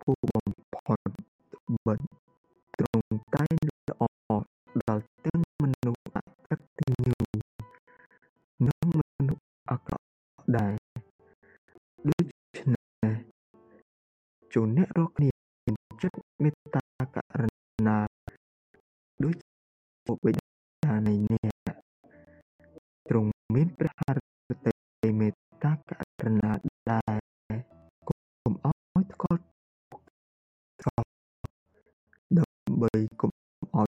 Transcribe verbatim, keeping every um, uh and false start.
ខ្ពស់បំផុតបិទទ្រង់តែងល្អដល់ទាំងមនុស្សអកតញ្ញូ និងមនុស្សអាក្រក់ដែរ ដូច្នេះចូលអ្នករាល់គ្នាមានចិត្តមេត្តាករុណាដូចជាបិតានៃអ្នក ទ្រង់មានព្រះハរតីមេត្តាករុណាដែរ